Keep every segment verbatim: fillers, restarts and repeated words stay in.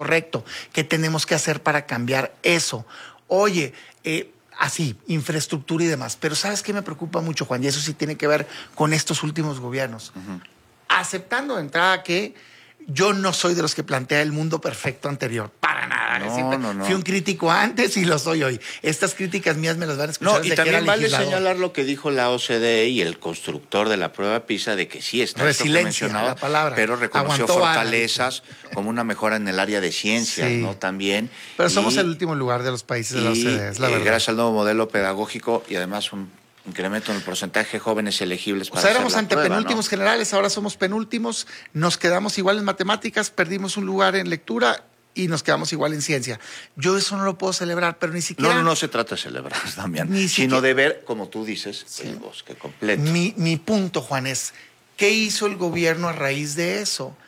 correcto. ¿Qué tenemos que hacer para cambiar eso? Oye, eh, así, infraestructura y demás. Pero ¿sabes qué me preocupa mucho, Juan? Y eso sí tiene que ver con estos últimos gobiernos. Uh-huh. Aceptando de entrada que yo no soy de los que plantea el mundo perfecto anterior, para nada. No, Siempre no, no. Fui un crítico antes y lo soy hoy. Estas críticas mías me las van a escuchar No, desde y también que era vale legislador. señalar lo que dijo la O C D E y el constructor de la prueba PISA de que sí está resiliencia, la palabra. pero reconoció Aguantó fortalezas vara, como una mejora en el área de ciencias, sí. ¿no? También. Pero somos y, el último lugar de los países y, de la O C D E, es la eh, verdad. Gracias al nuevo modelo pedagógico y además un incremento en el porcentaje de jóvenes elegibles para O sea, éramos hacer la ante prueba, penúltimos ¿no? generales, ahora somos penúltimos, nos quedamos igual en matemáticas, perdimos un lugar en lectura y nos quedamos igual en ciencia. Yo eso no lo puedo celebrar, pero ni siquiera... No, no, no se trata de celebrar, Damián, ni sino siquiera, de ver, como tú dices, sí. el bosque completo. Mi, mi punto, Juan, es, ¿qué hizo el gobierno a raíz de eso?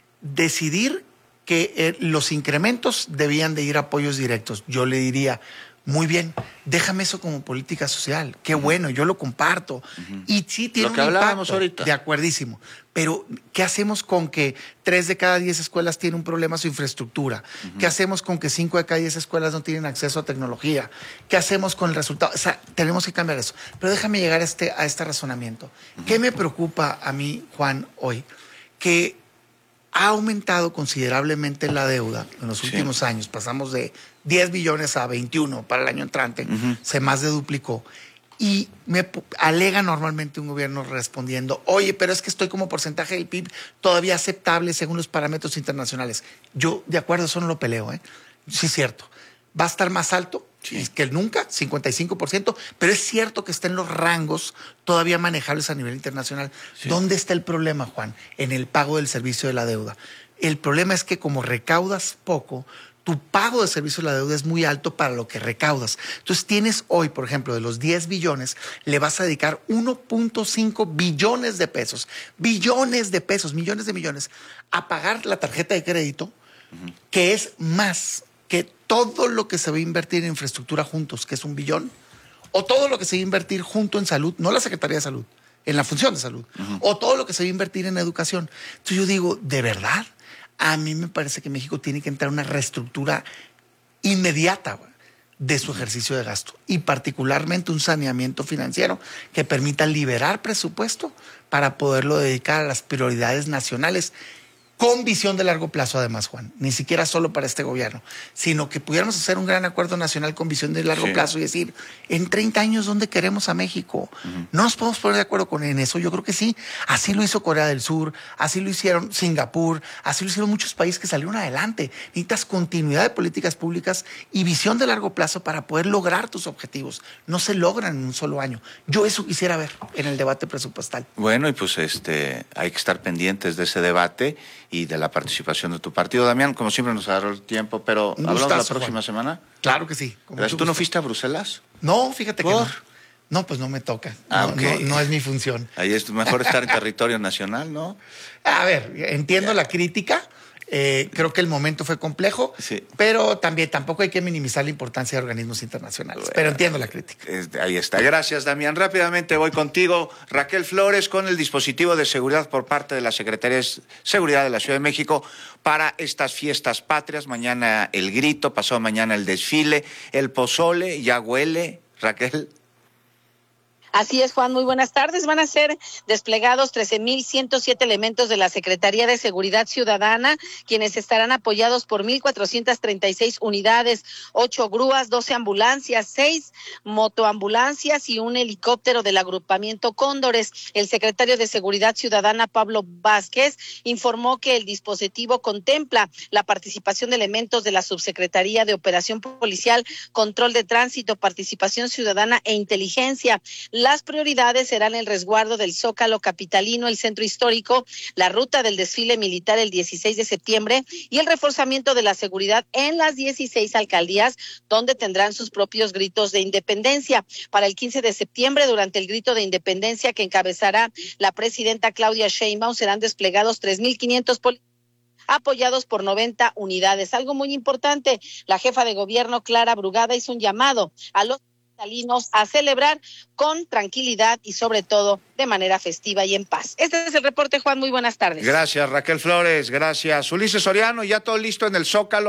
Decidir que eh, los incrementos debían de ir a apoyos directos. Yo le diría... Muy bien, déjame eso como política social. Qué uh-huh. bueno, yo lo comparto. Uh-huh. Y sí tiene lo que un hablábamos impacto, ahorita. De acuerdísimo. Pero, ¿qué hacemos con que tres de cada diez escuelas tienen un problema a su infraestructura? Uh-huh. ¿Qué hacemos con que cinco de cada diez escuelas no tienen acceso a tecnología? ¿Qué hacemos con el resultado? O sea, tenemos que cambiar eso. Pero déjame llegar a este, a este razonamiento. Uh-huh. ¿Qué me preocupa a mí, Juan, hoy? Que ha aumentado considerablemente la deuda en los últimos sí. años. Pasamos de diez billones a veintiuno para el año entrante. Uh-huh. Se más de duplicó. Y me alega normalmente un gobierno respondiendo, oye, pero es que estoy como porcentaje del P I B todavía aceptable según los parámetros internacionales. Yo, de acuerdo, eso no lo peleo, ¿eh? Sí es cierto. Va a estar más alto sí. que el nunca, cincuenta y cinco por ciento, pero es cierto que está en los rangos todavía manejables a nivel internacional. Sí. ¿Dónde está el problema, Juan? En el pago del servicio de la deuda. El problema es que como recaudas poco, tu pago de servicio de la deuda es muy alto para lo que recaudas. Entonces tienes hoy, por ejemplo, de los diez billones, le vas a dedicar uno punto cinco billones de pesos, billones de pesos, millones de millones, a pagar la tarjeta de crédito, uh-huh. que es más que todo lo que se va a invertir en infraestructura juntos, que es un billón, o todo lo que se va a invertir junto en salud, no la Secretaría de Salud, en la función de salud, uh-huh. o todo lo que se va a invertir en educación. Entonces yo digo, ¿de verdad? A mí me parece que México tiene que entrar en una reestructura inmediata de su ejercicio de gasto y particularmente un saneamiento financiero que permita liberar presupuesto para poderlo dedicar a las prioridades nacionales con visión de largo plazo, además, Juan. Ni siquiera solo para este gobierno, sino que pudiéramos hacer un gran acuerdo nacional con visión de largo sí. plazo y decir, en treinta años, ¿dónde queremos a México? Uh-huh. ¿No nos podemos poner de acuerdo con en eso? Yo creo que sí. Así lo hizo Corea del Sur, así lo hicieron Singapur, así lo hicieron muchos países que salieron adelante. Necesitas continuidad de políticas públicas y visión de largo plazo para poder lograr tus objetivos. No se logran en un solo año. Yo eso quisiera ver en el debate presupuestal. Bueno, y pues este hay que estar pendientes de ese debate y de la participación de tu partido. Damián, como siempre nos agarró el tiempo, pero un ¿hablamos gustazo, la próxima Juan. semana? Claro que sí. ¿Tú gusto. no fuiste a Bruselas? No, fíjate ¿Por? que no. No, pues no me toca. Ah, no, okay. no, no es mi función. Ahí es mejor estar en territorio nacional, ¿no? A ver, entiendo yeah. la crítica. Eh, creo que el momento fue complejo, sí. pero también tampoco hay que minimizar la importancia de organismos internacionales. Bueno, pero entiendo la crítica. Ahí está. Gracias, Damián. Rápidamente voy contigo. Raquel Flores, con el dispositivo de seguridad por parte de la Secretaría de Seguridad de la Ciudad de México para estas fiestas patrias. Mañana el grito, pasado mañana el desfile, el pozole, ya huele. Raquel. Así es, Juan, muy buenas tardes. Van a ser desplegados trece mil ciento siete elementos de la Secretaría de Seguridad Ciudadana, quienes estarán apoyados por mil cuatrocientas treinta y seis unidades, ocho grúas, doce ambulancias, seis motoambulancias y un helicóptero del agrupamiento Cóndores. El secretario de Seguridad Ciudadana, Pablo Vázquez, informó que el dispositivo contempla la participación de elementos de la Subsecretaría de Operación Policial, Control de Tránsito, Participación Ciudadana e Inteligencia. Las prioridades serán el resguardo del Zócalo capitalino, el centro histórico, la ruta del desfile militar el dieciséis de septiembre y el reforzamiento de la seguridad en las dieciséis alcaldías, donde tendrán sus propios gritos de independencia. Para el quince de septiembre, durante el grito de independencia que encabezará la presidenta Claudia Sheinbaum, serán desplegados tres mil quinientos policías apoyados por noventa unidades. Algo muy importante, la jefa de gobierno, Clara Brugada, hizo un llamado a los a celebrar con tranquilidad y sobre todo de manera festiva y en paz. Este es el reporte, Juan, muy buenas tardes. Gracias, Raquel Flores, gracias. Ulises Soriano, ya todo listo en el Zócalo.